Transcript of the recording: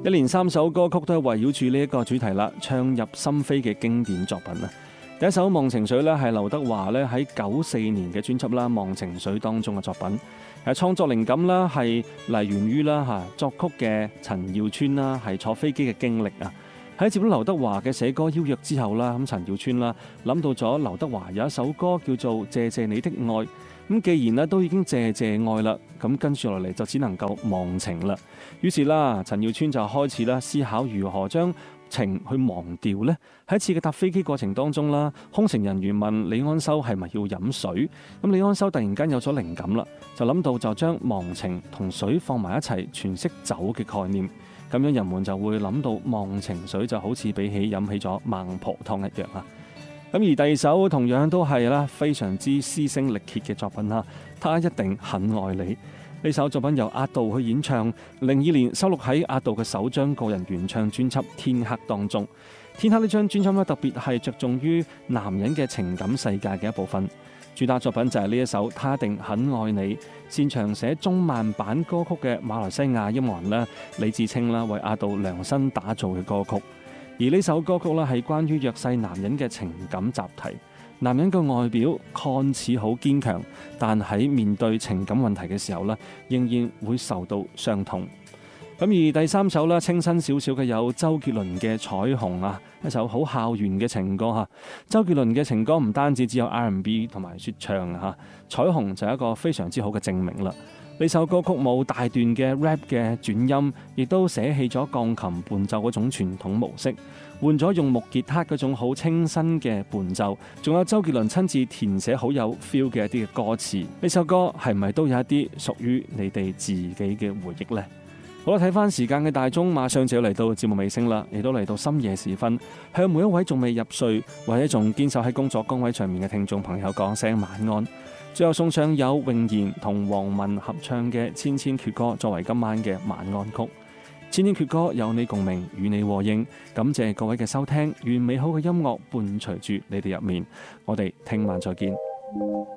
一連3首歌曲都係圍繞住呢一個主題啦，唱入心扉嘅經典作品啊！第一首《忘情水》咧係劉德華咧喺94年嘅專輯啦《忘情水》當中嘅作品，創作靈感啦係嚟源於啦作曲嘅陳耀川啦係坐飛機嘅經歷啊！喺接到劉德華嘅寫歌邀約之後啦，咁陳耀川啦諗到咗劉德華有一首歌叫做《謝謝你的愛》，咁既然咧都已經謝謝愛啦，咁跟住落嚟就只能夠忘情啦。於是啦，陳耀川就開始啦思考如何將情去忘掉呢。喺一次嘅搭飛機過程當中啦，空乘人員問李安修係咪要飲水，咁李安修突然間有咗靈感啦，就諗到就將忘情同水放埋一齊詮釋酒嘅概念，咁樣人們就會諗到忘情水就好似比起飲起咗孟婆湯一樣啊。咁而第二首同樣都係啦非常之嘶聲力竭嘅作品啦，他一定很愛你。呢首作品由阿杜去演唱，02年收錄喺阿杜嘅首張個人原唱專輯《天黑》當中。《天黑》呢張專輯咧特別係着重於男人嘅情感世界嘅一部分。主打作品就係呢一首《他一定很愛你》，擅長寫中慢版歌曲嘅馬來西亞音樂人啦李志清啦為阿杜量身打造嘅歌曲。而呢首歌曲咧係關於弱勢男人嘅情感集題。男人嘅外表看似好堅強，但喺面對情感問題嘅時候咧，仍然會受到傷痛。咁而第三首咧，清新少少嘅有周杰倫嘅《彩虹》啊，一首好校園嘅情歌嚇。周杰倫嘅情歌唔單止只有 R&B 同埋説唱嚇，《彩虹》就係一個非常之好嘅證明啦。呢首歌曲冇大段嘅 rap 嘅轉音，亦都捨棄咗鋼琴伴奏嗰種傳統模式，換咗用木吉他嗰種好清新嘅伴奏，仲有周杰倫親自填寫好有 feel 嘅一啲嘅歌詞。呢首歌係咪都有一啲屬於你哋自己嘅回憶呢？好啦，睇翻時間嘅大鐘，馬上就要嚟到節目尾聲啦，亦都嚟到深夜時分，向每一位仲未入睡或者仲堅守喺工作崗位上面嘅聽眾朋友講聲晚安。最後送上有詠賢同黃文合唱嘅《千千闕歌》作為今晚嘅晚安曲。千千闕歌有你共鳴，與你和應。感謝各位嘅收聽，願美好嘅音樂伴隨住你哋入眠。我哋聽晚再見。